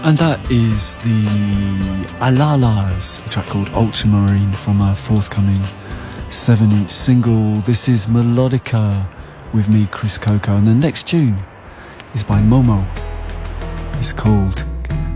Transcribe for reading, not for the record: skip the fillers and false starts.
And that is the Alalas, a track called Ultramarine from our forthcoming 7-inch single. This is Melodica with me, Chris Coco, and the next tune is by Momo. It's called